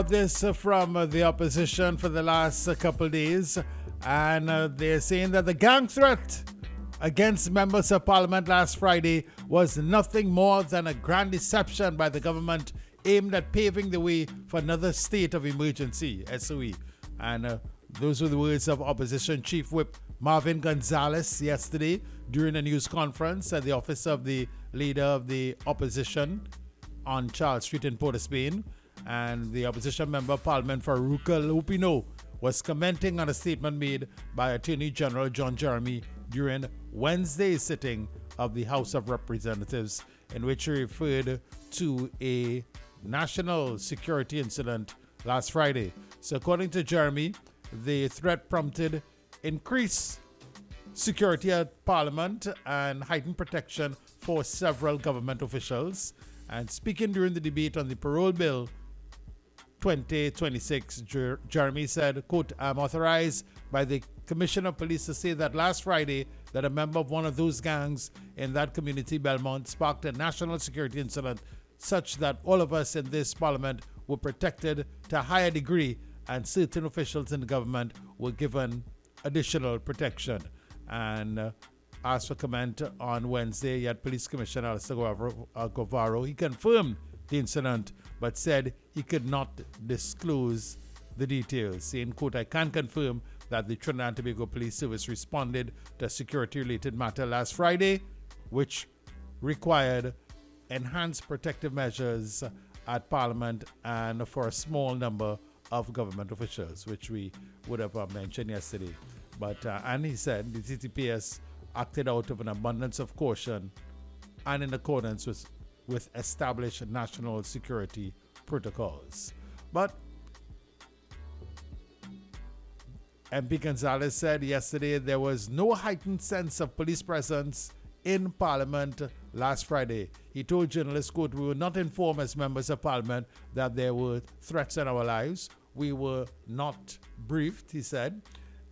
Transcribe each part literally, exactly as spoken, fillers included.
This uh, from uh, the opposition for the last uh, couple days, and uh, they're saying that the gang threat against members of parliament last Friday was nothing more than a grand deception by the government aimed at paving the way for another state of emergency, S O E. And uh, those were the words of Opposition Chief Whip Marvin Gonzalez yesterday during a news conference at the office of the leader of the opposition on Charles Street in Port of Spain. And the opposition member of parliament Faruqa Lupino was commenting on a statement made by Attorney General John Jeremy during Wednesday's sitting of the House of Representatives, in which he referred to a national security incident last Friday. So according to Jeremy, the threat prompted increased security at Parliament and heightened protection for several government officials. And speaking during the debate on the parole bill twenty twenty-six, Jer- Jeremy said, quote, "I'm authorized by the Commissioner of Police to say that last Friday that a member of one of those gangs in that community, Belmont, sparked a national security incident such that all of us in this parliament were protected to a higher degree and certain officials in the government were given additional protection." And uh, asked for comment on Wednesday, yet Police Commissioner Alistair Guevara, he confirmed the incident, but said he could not disclose the details, saying, quote, "I can confirm that the Trinidad and Tobago Police Service responded to a security-related matter last Friday, which required enhanced protective measures at Parliament and for a small number of government officials," which we would have uh, mentioned yesterday. But, uh, and he said the T T P S acted out of an abundance of caution and in accordance with with established national security protocols. But M P Gonzalez said yesterday there was no heightened sense of police presence in Parliament last Friday. He told journalists, quote, "We were not informed as members of Parliament that there were threats in our lives. We were not briefed," he said,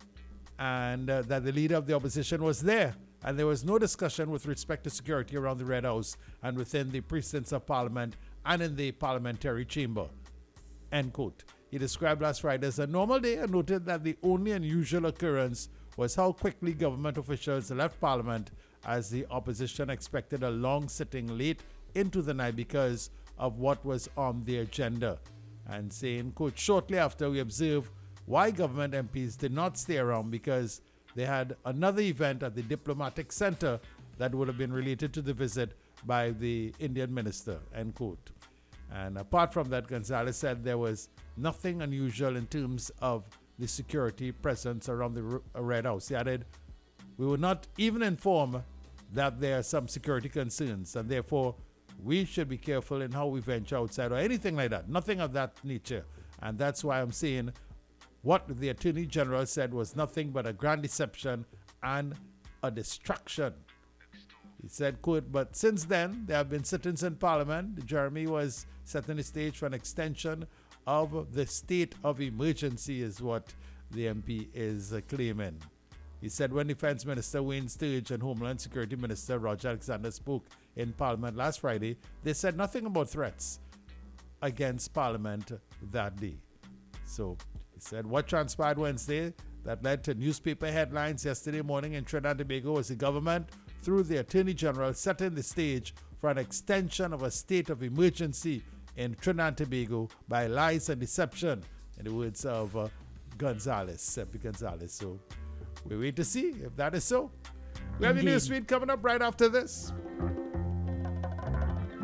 and uh, that the leader of the opposition was there. And there was no discussion with respect to security around the Red House and within the precincts of Parliament and in the parliamentary chamber, end quote. He described last Friday as a normal day and noted that the only unusual occurrence was how quickly government officials left Parliament, as the opposition expected a long sitting late into the night because of what was on the agenda. And saying, quote, "Shortly after, we observed why government M Ps did not stay around because they had another event at the diplomatic center that would have been related to the visit by the Indian minister," end quote. And apart from that, Gonzalez said there was nothing unusual in terms of the security presence around the Red House. He added, "We were not even informed that there are some security concerns, and therefore we should be careful in how we venture outside," or anything like that. Nothing of that nature. And that's why I'm saying what the Attorney General said was nothing but a grand deception and a distraction. He said, quote, "But since then, there have been sittings in Parliament. Jeremy was setting the stage for an extension of the state of emergency," is what the M P is uh, claiming. He said when Defense Minister Wayne Sturge and Homeland Security Minister Roger Alexander spoke in Parliament last Friday, they said nothing about threats against Parliament that day. So he said what transpired Wednesday that led to newspaper headlines yesterday morning in Trinidad and Tobago was the government, through the Attorney General, setting the stage for an extension of a state of emergency in Trinidad and Tobago by lies and deception, in the words of uh, Gonzalez, M P Gonzalez. So we wait to see if that is so. We have your newsfeed coming up right after this.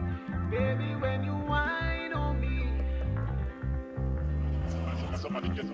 Baby, when you whine on me. Somebody just